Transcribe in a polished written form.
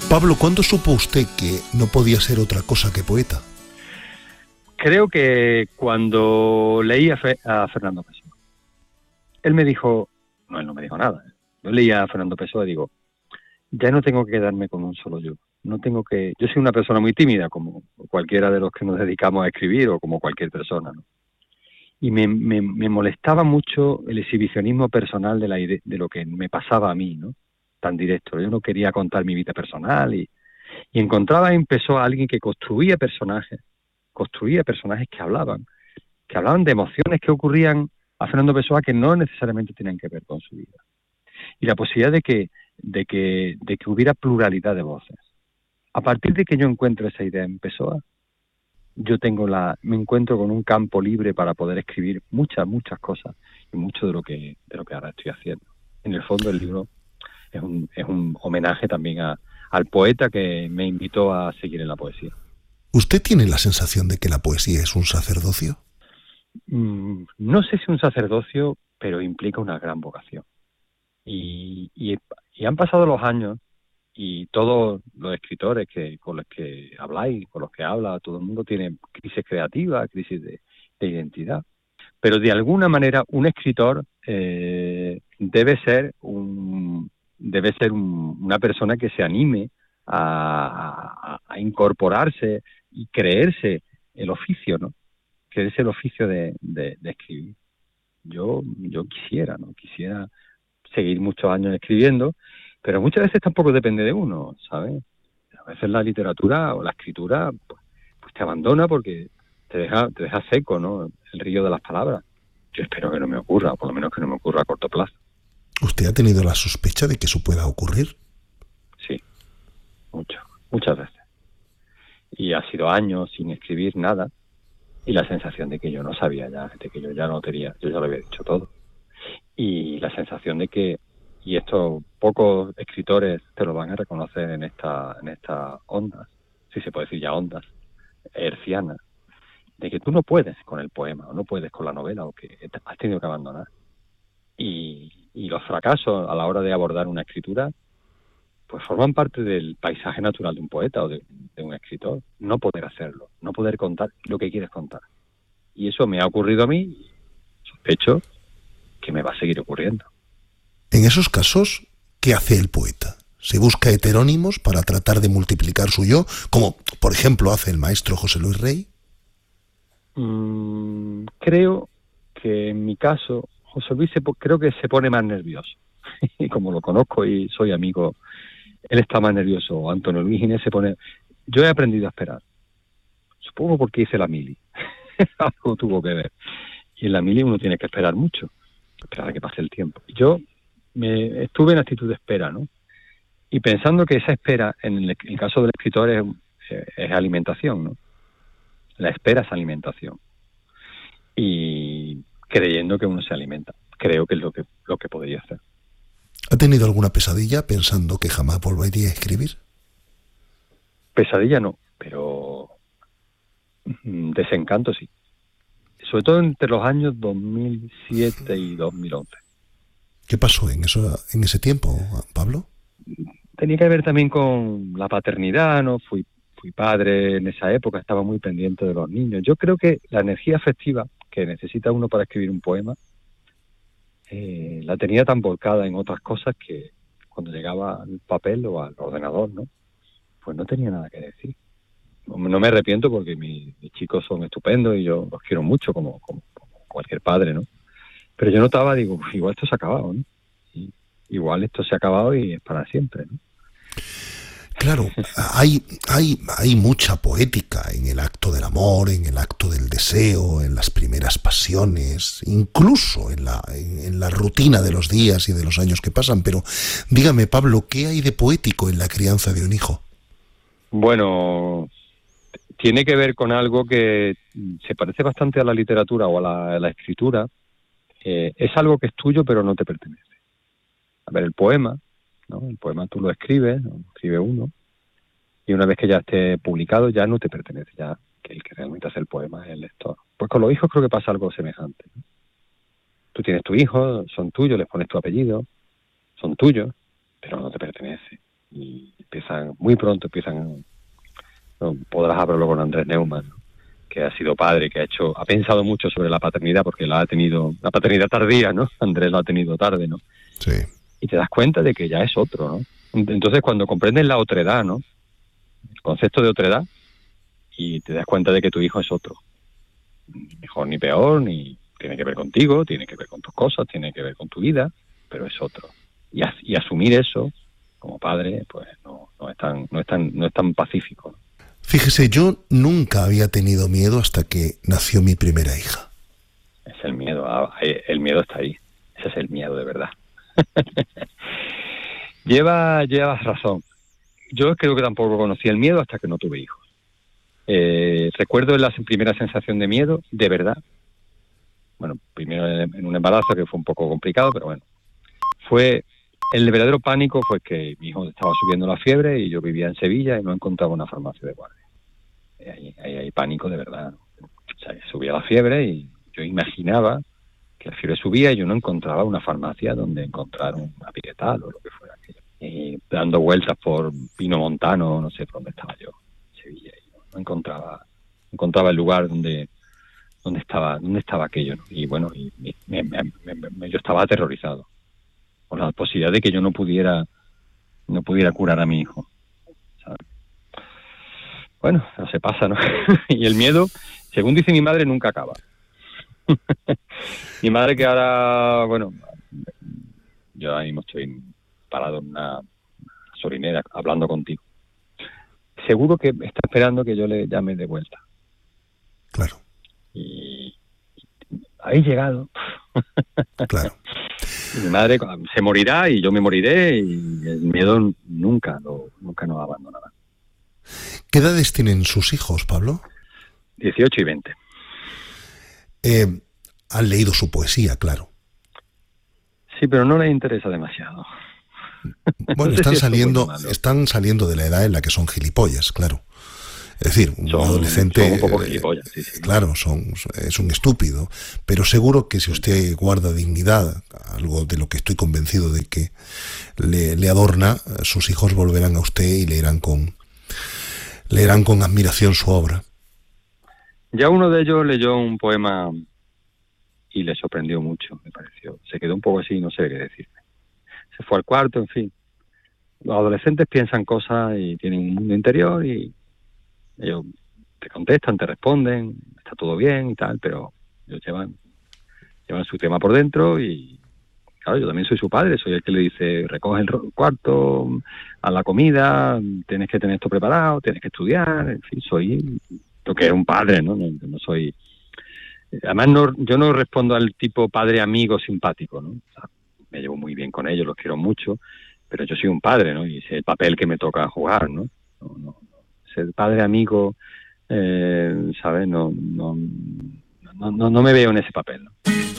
Pablo, ¿cuándo supo usted que no podía ser otra cosa que poeta? Creo que cuando leí a Fernando Pessoa. Él me dijo, no, él no me dijo nada. Yo leía a Fernando Pessoa y digo, ya no tengo que quedarme con un solo yo. Yo soy una persona muy tímida, como cualquiera de los que nos dedicamos a escribir o como cualquier persona, ¿no? Y me molestaba mucho el exhibicionismo personal de lo que me pasaba a mí, ¿no? Tan directo. Yo no quería contar mi vida personal y encontraba en Pessoa a alguien que construía personajes que hablaban de emociones que ocurrían a Fernando Pessoa que no necesariamente tenían que ver con su vida. Y la posibilidad de que hubiera pluralidad de voces. A partir de que yo encuentro esa idea en Pessoa, me encuentro con un campo libre para poder escribir muchas cosas y mucho de lo que ahora estoy haciendo. En el fondo el libro es un homenaje también al poeta que me invitó a seguir en la poesía. ¿Usted tiene la sensación de que la poesía es un sacerdocio? No sé si un sacerdocio, pero implica una gran vocación. Y han pasado los años y todos los escritores con los que habláis, con los que habla, todo el mundo tiene crisis creativas, crisis de identidad. Pero de alguna manera un escritor debe ser una persona que se anime a incorporarse y creerse el oficio, ¿no? Creerse el oficio de escribir. Yo quisiera seguir muchos años escribiendo, pero muchas veces tampoco depende de uno, ¿sabes? A veces la literatura o la escritura pues te abandona porque te deja seco, ¿no? El río de las palabras. Yo espero que no me ocurra, por lo menos que no me ocurra a corto plazo. ¿Usted ha tenido la sospecha de que eso pueda ocurrir? Sí, muchas veces. Y ha sido años sin escribir nada y la sensación de que yo no sabía ya, de que yo ya no tenía, yo ya lo había dicho todo. Y la sensación de que, y esto pocos escritores te lo van a reconocer en esta ondas, si se puede decir ya ondas, hercianas, de que tú no puedes con el poema, o no puedes con la novela, o que has tenido que abandonar. Y los fracasos a la hora de abordar una escritura, pues forman parte del paisaje natural de un poeta o de un escritor. No poder hacerlo, no poder contar lo que quieres contar. Y eso me ha ocurrido a mí y sospecho que me va a seguir ocurriendo. En esos casos, ¿qué hace el poeta? ¿Se busca heterónimos para tratar de multiplicar su yo, como por ejemplo hace el maestro José Luis Rey? Creo que en mi caso José Luis creo que se pone más nervioso. Y como lo conozco y soy amigo, él está más nervioso. Antonio Luis Ginés se pone... Yo he aprendido a esperar. Supongo porque hice la mili. Algo tuvo que ver. Y en la mili uno tiene que esperar mucho. Esperar a que pase el tiempo. Yo estuve en actitud de espera, ¿no? Y pensando que esa espera, en el caso del escritor, es alimentación, ¿no? La espera es alimentación. Y creyendo que uno se alimenta. Creo que es lo que podría hacer. ¿Ha tenido alguna pesadilla pensando que jamás volvería a escribir? Pesadilla no, pero desencanto sí. Sobre todo entre los años 2007 y 2011. ¿Qué pasó en ese tiempo, Pablo? Tenía que ver también con la paternidad, ¿no? Fui padre en esa época, estaba muy pendiente de los niños. Yo creo que la energía afectiva que necesita uno para escribir un poema la tenía tan volcada en otras cosas que cuando llegaba al papel o al ordenador, ¿no? Pues no tenía nada que decir. No me arrepiento porque mis chicos son estupendos y yo los quiero mucho como cualquier padre, ¿no? Pero yo notaba, digo, igual esto se ha acabado, ¿no? Igual esto se ha acabado y es para siempre, ¿no? Claro, hay mucha poética en el acto del amor, en el acto del deseo, en las primeras pasiones, incluso en la rutina de los días y de los años que pasan. Pero dígame, Pablo, ¿qué hay de poético en la crianza de un hijo? Bueno, tiene que ver con algo que se parece bastante a la literatura o a la escritura. Es algo que es tuyo pero no te pertenece. A ver, el poema, ¿no? El poema tú lo escribes, ¿no? Escribe uno, y una vez que ya esté publicado ya no te pertenece, ya que el que realmente hace el poema es el lector. Pues con los hijos creo que pasa algo semejante, ¿no? Tú tienes tu hijo, son tuyos, les pones tu apellido, son tuyos, pero no te pertenece. Y empiezan muy pronto empiezan, no, podrás hablarlo con Andrés Neumann, ¿no? Que ha sido padre, que ha pensado mucho sobre la paternidad, porque la paternidad tardía, ¿no? Andrés la ha tenido tarde, ¿no? Sí. Y te das cuenta de que ya es otro, ¿no? Entonces, cuando comprendes la otredad, ¿no? El concepto de otredad, y te das cuenta de que tu hijo es otro. Ni mejor ni peor, ni tiene que ver contigo, tiene que ver con tus cosas, tiene que ver con tu vida, pero es otro. Y asumir eso como padre, pues no es tan pacífico, ¿no? Fíjese, yo nunca había tenido miedo hasta que nació mi primera hija. Es el miedo, el miedo está ahí. Ese es el miedo de verdad. Llevas razón. Yo creo que tampoco conocí el miedo hasta que no tuve hijos. Recuerdo la primera sensación de miedo, de verdad. Bueno, primero en un embarazo que fue un poco complicado, pero bueno. El verdadero pánico fue que mi hijo estaba subiendo la fiebre y yo vivía en Sevilla y no encontraba una farmacia de guardia. Ahí hay pánico de verdad. O sea, subía la fiebre y yo imaginaba que la fiebre subía y yo no encontraba una farmacia donde encontrar una piretal o lo que fuera aquello. Y dando vueltas por Pino Montano, no sé por dónde estaba yo, Sevilla, y no encontraba el lugar donde estaba aquello, ¿no? Y bueno, yo estaba aterrorizado por la posibilidad de que yo no pudiera curar a mi hijo, ¿sabes? Bueno, no se pasa, ¿no? Y el miedo, según dice mi madre, nunca acaba. Mi madre, que ahora, bueno, yo ahora mismo estoy parado en una gasolinera hablando contigo. Seguro que está esperando que yo le llame de vuelta. Claro. Y habéis llegado. Claro. Y mi madre se morirá y yo me moriré y el miedo nunca nos abandonará. ¿Qué edades tienen sus hijos, Pablo? 18 y 20. Han leído su poesía, claro. Sí, pero no les interesa demasiado. Bueno, No sé están saliendo de la edad en la que son gilipollas, claro. Es decir, un adolescente... Son un poco gilipollas, sí. Claro, es un estúpido, pero seguro que si usted guarda dignidad, algo de lo que estoy convencido de que le adorna, sus hijos volverán a usted y leerán con admiración su obra. Ya uno de ellos leyó un poema y le sorprendió mucho, me pareció. Se quedó un poco así, no sé qué decirme. Se fue al cuarto, en fin. Los adolescentes piensan cosas y tienen un mundo interior y ellos te contestan, te responden, está todo bien y tal, pero ellos llevan su tema por dentro y claro, yo también soy su padre, soy el que le dice, recoge el cuarto, haz la comida, tienes que tener esto preparado, tienes que estudiar, en fin, soy lo que es un padre, ¿no? No soy... Además, yo no respondo al tipo padre amigo simpático, ¿no? O sea, me llevo muy bien con ellos, los quiero mucho, pero yo soy un padre, ¿no? Y es el papel que me toca jugar, ¿no? No ser padre amigo, ¿sabes? No me veo en ese papel, ¿no?